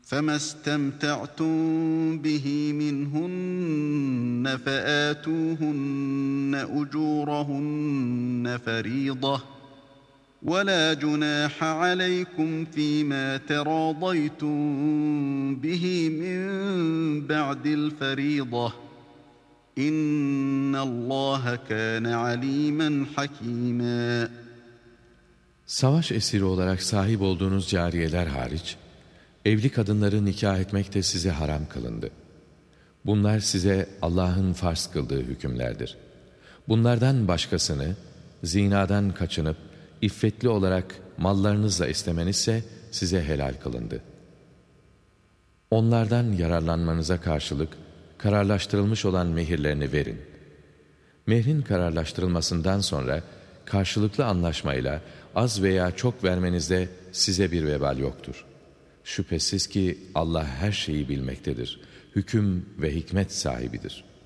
فَمَا اسْتَمْتَعْتُمْ بِهِ مِنْهُنَّ فَآتُوهُنَّ أُجُورَهُنَّ فَرِيضَةً وَلَا جُنَاحَ عَلَيْكُمْ فِيمَا تَرَاضَيْتُمْ بِهِ مِنْ بَعْدِ الْفَرِيضَةِ إِنَّ اللّٰهَ كَانَ عَلِيمًا حَكِيمًا. Savaş esiri olarak sahip olduğunuz cariyeler hariç, evli kadınları nikah etmek de size haram kılındı. Bunlar size Allah'ın farz kıldığı hükümlerdir. Bunlardan başkasını, zinadan kaçınıp, iffetli olarak mallarınızla istemenizse size helal kılındı. Onlardan yararlanmanıza karşılık, kararlaştırılmış olan mehirlerini verin. Mehrin kararlaştırılmasından sonra, karşılıklı anlaşmayla az veya çok vermenizde size bir vebal yoktur. Şüphesiz ki Allah her şeyi bilmektedir, hüküm ve hikmet sahibidir.